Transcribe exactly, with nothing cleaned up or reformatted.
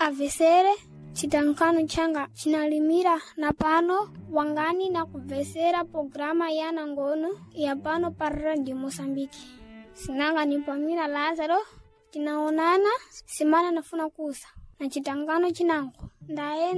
avesere chitankano changa chinalimira na pano wangani na kuvesera programa yana ngono ya pano para Radio Mosambiki. Sinanga ni Pamila Lazaro, chinaonana simana nafuna kusa na chitangano chinangu ndaenda